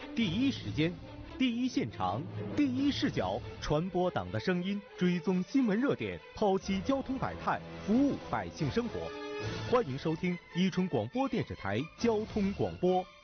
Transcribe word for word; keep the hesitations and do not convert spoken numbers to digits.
第一时间、第一现场、第一视角，传播党的声音，追踪新闻热点，剖析交通百态，服务百姓生活。欢迎收听伊春广播电视台交通广播。